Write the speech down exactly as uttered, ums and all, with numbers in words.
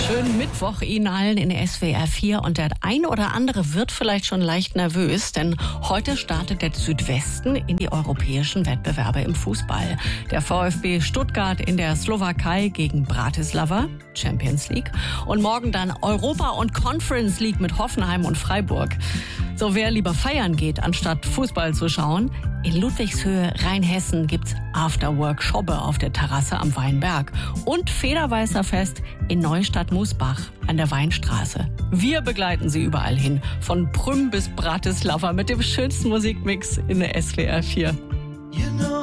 Schönen Mittwoch Ihnen allen in S W R vier und der ein oder andere wird vielleicht schon leicht nervös, denn heute startet der Südwesten in die europäischen Wettbewerbe im Fußball. Der VfB Stuttgart in der Slowakei gegen Bratislava, Champions League, und morgen dann Europa- und Conference League mit Hoffenheim und Freiburg. So, wer lieber feiern geht, anstatt Fußball zu schauen, in Ludwigshöhe, Rheinhessen gibt's Afterwork-Schobbe auf der Terrasse am Weinberg und Federweißerfest in Neustadt-Musbach an der Weinstraße. Wir begleiten Sie überall hin, von Prüm bis Bratislava mit dem schönsten Musikmix in der S W R vier.